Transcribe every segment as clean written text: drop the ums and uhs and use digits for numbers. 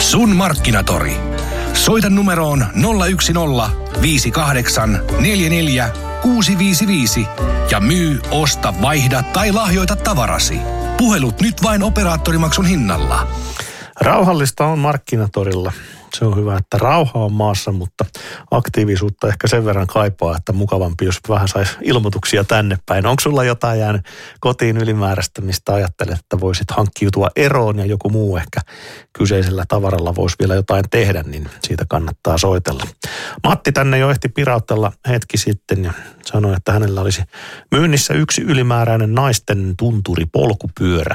Sun Markkinatori. Soita numeroon 010 58 44 655 ja myy, osta, vaihda tai lahjoita tavarasi. Puhelut nyt vain operaattorimaksun hinnalla. Rauhallista on Markkinatorilla. Se on hyvä, että rauha on maassa, mutta aktiivisuutta ehkä sen verran kaipaa, että mukavampi, jos vähän saisi ilmoituksia tänne päin. Onko sulla jotain jäänyt kotiin ylimääräistä, mistä ajattelet, että voisit hankkiutua eroon ja joku muu ehkä kyseisellä tavaralla voisi vielä jotain tehdä, niin siitä kannattaa soitella. Matti tänne jo ehti pirautella hetki sitten ja sanoi, että hänellä olisi myynnissä yksi ylimääräinen naisten tunturipolkupyörä.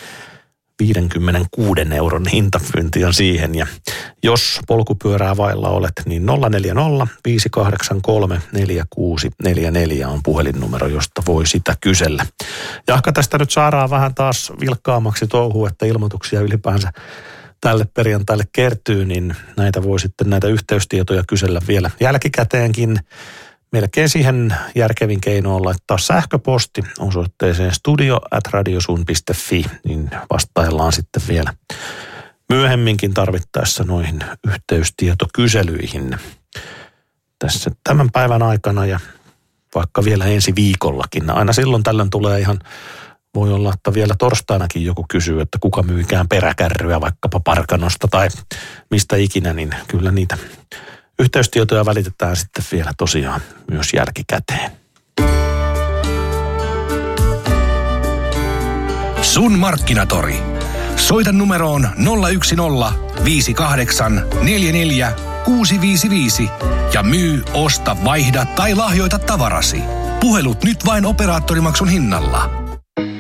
56 € hintapyynti on siihen, ja jos polkupyörää vailla olet, niin 040 583 4644 on puhelinnumero, josta voi sitä kysellä. Jahka tästä nyt saadaan vähän taas vilkkaammaksi touhua, että ilmoituksia ylipäänsä tälle perjantaille kertyy, niin näitä voi sitten näitä yhteystietoja kysellä vielä jälkikäteenkin. Melkein siihen järkevin keino on laittaa sähköposti osoitteeseen studio@radiosun.fi, niin vastaillaan sitten vielä myöhemminkin tarvittaessa noihin yhteystietokyselyihin tässä tämän päivän aikana ja vaikka vielä ensi viikollakin. Aina silloin tällöin tulee ihan, voi olla, että vielä torstainakin joku kysyy, että kuka myykään peräkärryä vaikkapa Parkanosta tai mistä ikinä, niin kyllä niitä yhteystietoja välitetään sitten vielä tosiaan myös jälkikäteen. Sun Markkinatori. Soita numeroon 010 58 44 655 ja myy, osta, vaihda tai lahjoita tavarasi. Puhelut nyt vain operaattorimaksun hinnalla.